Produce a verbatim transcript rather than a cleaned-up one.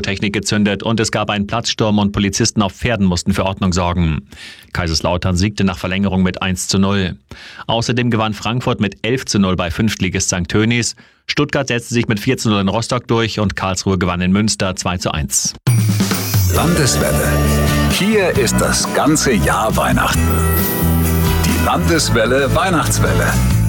Pyrotechnik gezündet und es gab einen Platzsturm und Polizisten auf Pferden mussten für Ordnung sorgen. Kaiserslautern siegte nach Verlängerung mit eins zu null. Außerdem gewann Frankfurt mit elf zu null bei Fünftligist Sankt Tönis. Stuttgart setzte sich mit vier zu null in Rostock durch und Karlsruhe gewann in Münster zwei zu eins. Landeswelle. Hier ist das ganze Jahr Weihnachten. Die Landeswelle Weihnachtswelle.